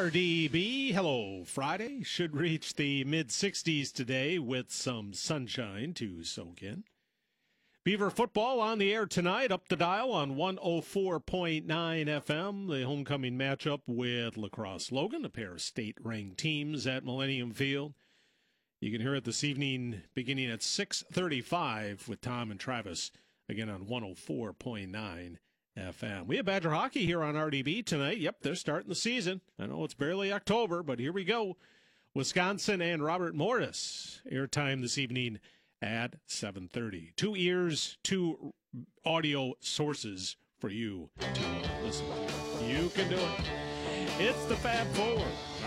RDB. Hello, Friday. Should reach the mid-60s today with some sunshine to soak in. Beaver football on the air tonight, up the dial on 104.9 FM. The homecoming matchup with La Crosse Logan, a pair of state-ranked teams at Millennium Field. You can hear it this evening beginning at 6:35 with Tom and Travis, again on 104.9 FM. We have Badger hockey here on RDB tonight. Yep, they're starting the season. I know it's barely October, but here we go. Wisconsin and Robert Morris. Airtime this evening at 7:30. 2 ears, 2 audio sources for you to listen to. You can do it. It's the Fab Four.